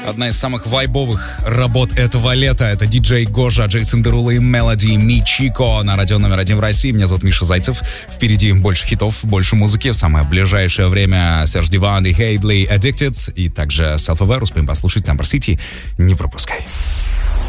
Одна из самых вайбовых работ этого лета. Это диджей Гожа, Джейсон Деруло и Мелоди Мичико на радио номер 1 в России. Меня зовут Миша Зайцев. Впереди больше хитов, больше музыки. В самое ближайшее время Серж Диван и Хейдли Addicted. И также Self-Aware. Успеем послушать Number City. Не пропускай.